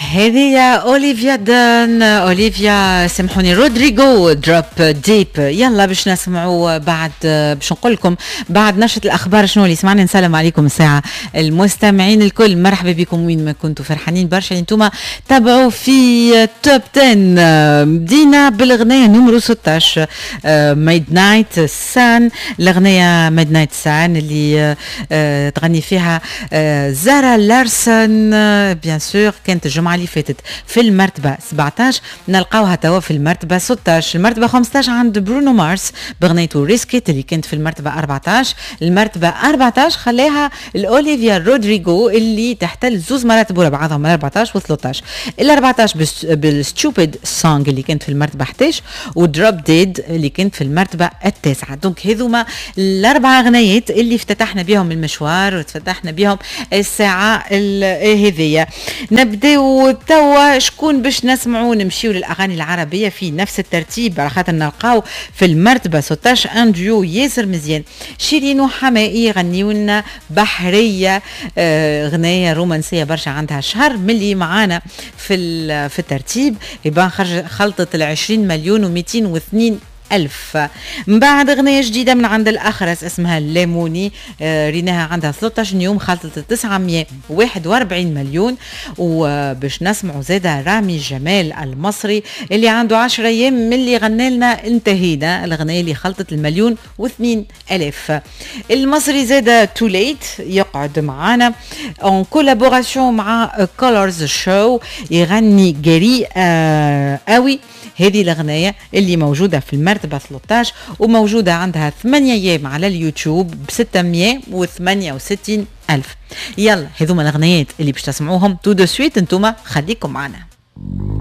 هذه أوليفيا دان، أوليفيا سامحوني رودريغو دروب ديب. يلا باش نسمعوا بعد، باش نقول لكم بعد نشرة الأخبار شنو اللي سمعنا. نسلم عليكم الساعة المستمعين الكل، مرحبا بكم وين ما كنتوا، فرحانين برشا انتوما تابعوا في توب 10. بدينا بالغنية نمرو 16 ميد نايت سان، الأغنية ميد نايت سان اللي تغني فيها زارا لارسون. بيان سور كانت الجمعة اللي فاتت في المرتبة 17، نلقاوها توا في المرتبة 16. المرتبة 15 عند برونو مارس بغنيته ريسكيت اللي كانت في المرتبة 14. المرتبة 14 خلاها الأوليفيا رودريغو اللي تحتل زوز مراتب ورا بعضهم، 14 و 13. ال 14 بالستوبيد سونج اللي كانت في المرتبة 11، ودروب ديد اللي كانت في المرتبة التاسعة. دونك هذوما الأربع أغنيات اللي افتتحنا بهم المشوار وتفتحنا بهم الساعة هذية. نبداو توا شكون باش نسمعوا، نمشيو للأغاني العربية في نفس الترتيب، على خاطر نلقاو في المرتبة 16 ان ديو ياسر مزيان، شيرين وحمائي يغنيو لنا بحرية، غنية رومانسية برشا عندها شهر ملي معانا في الترتيب، يبان خلطت 20 مليون و202 ألف. من بعد أغنية جديدة من عند الأخرس اسمها الليموني، ريناها عندها 13 يوم، خلطت 941 مليون. وباش نسمعوا زادة رامي جمال المصري اللي عنده 10 أيام من اللي غنى لنا انتهينا، الأغنية اللي خلطت 1,002,000. المصري زادة تو ليت يقعد معانا en collaboration مع كولرز شو، يغني جريء قوي. هذه الأغنية اللي موجودة في المرتبة 13 وموجودة عندها 8 أيام على اليوتيوب ب668 ألف. يلا هذوما الأغنيات اللي باش تسمعوهم تو دو سويت، انتوما خليكم معنا.